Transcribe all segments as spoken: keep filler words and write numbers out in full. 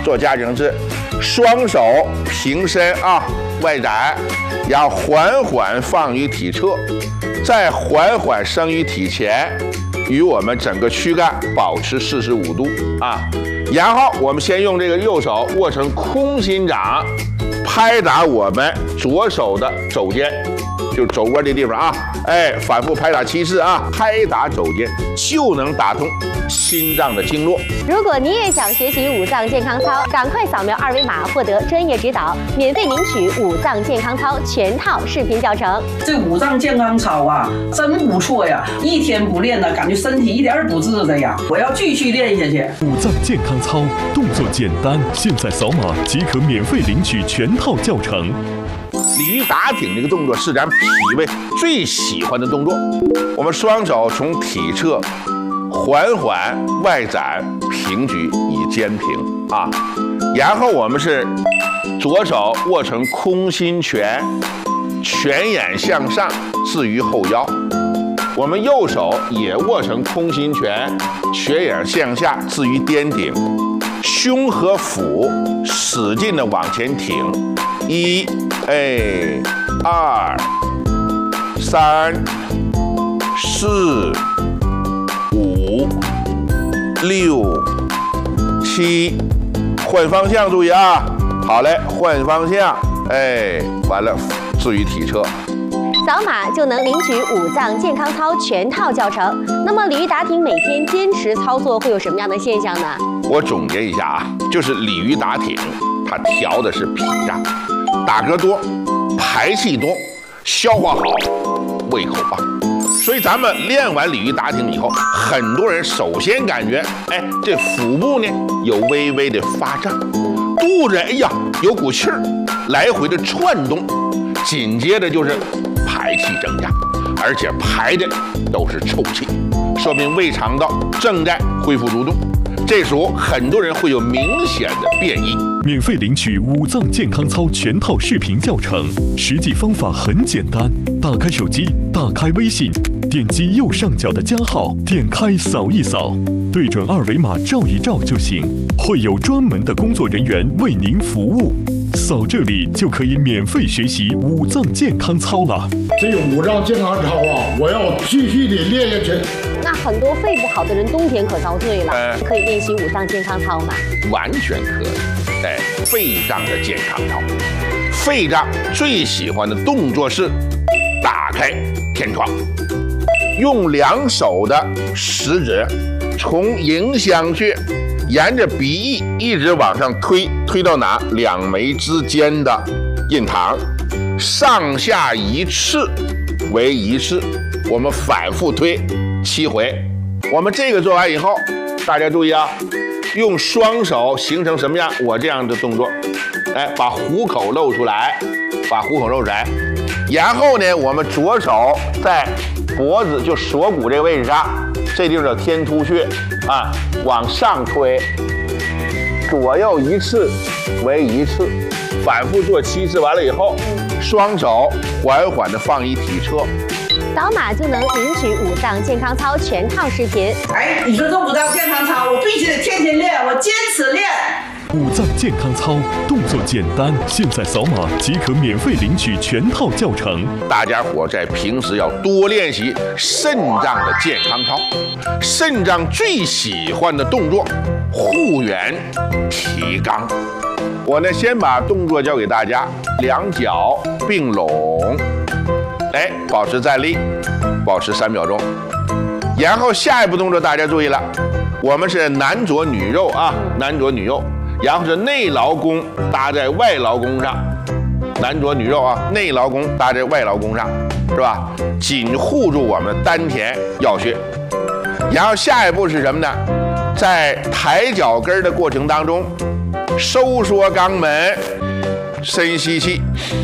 做家庭式，双手平伸啊，外展，然后缓缓放于体侧，再缓缓升于体前，与我们整个躯干保持四十五度啊。然后我们先用这个右手握成空心掌，拍打我们左手的肘尖，就是肘窝这地方啊，哎，反复拍打七次啊，拍打肘尖就能打通心脏的经络。 如果你也想学习五脏健康操，赶快扫描二维码获得专业指导，免费领取五脏健康操全套视频教程。 这五脏健康操啊，真不错呀！一天不练呢，感觉身体一点儿不自在呀。我要继续练下去。 五脏健康操动作简单，现在扫码即可免费领取全套教程。 鲤鱼打挺这个动作是咱脾胃最喜欢的动作。我们双手从体侧缓缓外展平举以肩平啊，然后我们是左手握成空心拳，拳眼向上置于后腰，我们右手也握成空心拳，拳眼向下置于颠顶，胸和腹使劲的往前挺，一哎二三四五六七，换方向注意啊！好嘞，换方向，哎，完了，置于体侧。 扫码就能领取五脏健康操全套教程。那么鲤鱼打挺每天坚持操作会有什么样的现象呢？ 我总结一下啊，就是鲤鱼打挺，它调的是脾脏，打嗝多，排气多，消化好，胃口棒。所以咱们练完鲤鱼打挺以后，很多人首先感觉，哎，这腹部呢有微微的发胀，肚子哎呀有股气儿来回的窜动，紧接着就是排气增加，而且排的都是臭气，说明胃肠道正在恢复蠕动。这时候很多人会有明显的变异。 免费领取五脏健康操全套视频教程，实际方法很简单，打开手机，打开微信，点击右上角的加号，点开扫一扫，对准二维码照一照就行，会有专门的工作人员为您服务。扫这里就可以免费学习五脏健康操了。 这个五脏健康操啊，我要继续的练下去。 那很多肺不好的人冬天可遭罪了，呃、可以练习五脏健康操吗？ 完全可以。哎，肺脏的健康操，肺脏最喜欢的动作是打开天窗，用两手的食指从迎香穴沿着鼻翼一直往上推，推到哪？两眉之间的印堂，上下一次为一次，我们反复推七回。我们这个做完以后，大家注意啊，用双手形成什么样？我这样的动作，哎，把虎口露出来，把虎口露出来。然后呢，我们左手在脖子就锁骨这个位置上，这地方叫天突穴啊，往上推，左右一次为一次，反复做七次。完了以后，双手缓缓地放于体侧。 扫码就能领取五脏健康操全套视频。 哎，你说这五脏健康操，我必须得天天练，我坚持练。 五脏健康操动作简单，现在扫码即可免费领取全套教程。 大家伙在平时要多练习肾脏的健康操，肾脏最喜欢的动作护元提肛。我呢先把动作教给大家，两脚并拢，哎，保持站立，保持三秒钟。然后下一步动作大家注意了，我们是男左女右啊，男左女右。然后是内劳宫搭在外劳宫上，男左女右啊，内劳宫搭在外劳宫上，是吧？紧护住我们丹田要穴。然后下一步是什么呢？在抬脚跟的过程当中，收缩肛门，深吸气，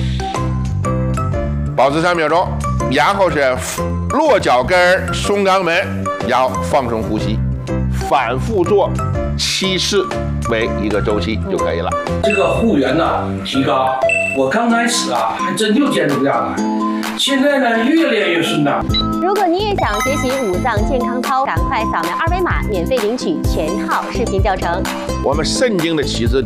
保持三秒钟。然后是落脚跟，松肛门，然后放松呼吸，反复做七次为一个周期就可以了。 这个护元呢提高，我刚开始啊还真就坚持不下来，现在呢越练越顺当。 如果你也想学习五脏健康操，赶快扫描二维码，免费领取全套视频教程。 我们肾经的起始点